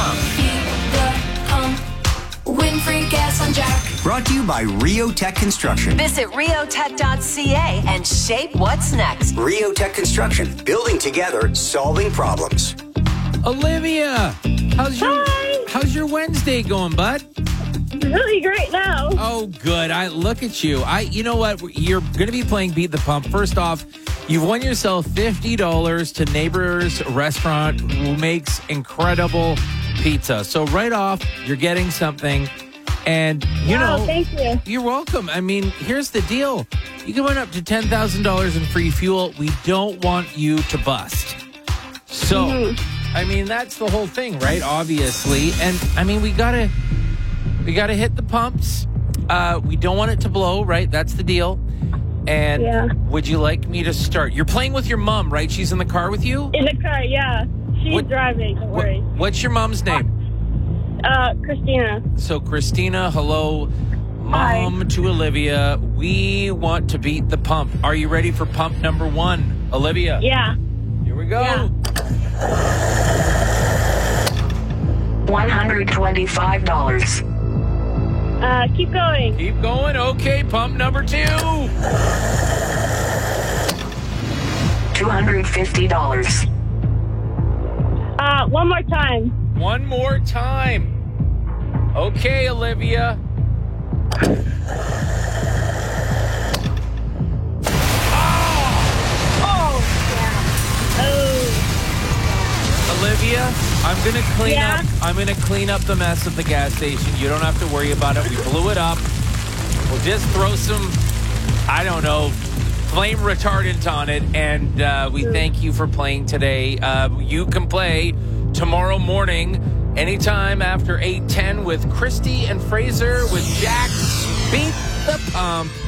Pump. Beat the pump. Win free gas on Jack. Brought to you by Rio Tech Construction. Visit riotech.ca and shape what's next. Rio Tech Construction. Building together, solving problems. Olivia, how's your Wednesday going, bud? Really great now. Oh, good. Look at you. You know what? You're going to be playing Beat the Pump. First off, you've won yourself $50 to Neighbor's Restaurant, who makes incredible pizza. So right off, you're getting something. And, Thank you. You're welcome. I mean, here's the deal. You can win up to $10,000 in free fuel. We don't want you to bust. So, I mean, that's the whole thing, right? Obviously. And, I mean, we got to hit the pumps. We don't want it to blow, right? That's the deal. And would you like me to start? You're playing with your mom, right? She's in the car with you? In the car, yeah. She's driving, don't worry. What's your mom's name? Christina. So, Christina, hello. Mom to Olivia. We want to beat the pump. Are you ready for pump number 1? Olivia? Yeah. Here we go. Yeah. $125. Keep going. Keep going. Okay, pump number 2. $250. One more time. One more time. Okay, Olivia. Olivia, I'm gonna clean up the mess at the gas station. You don't have to worry about it. We blew it up. We'll just throw some, I don't know, flame retardant on it. And we thank you for playing today. You can play tomorrow morning, anytime after 8:10 with Christy and Fraser with Jack's Beat the Pump.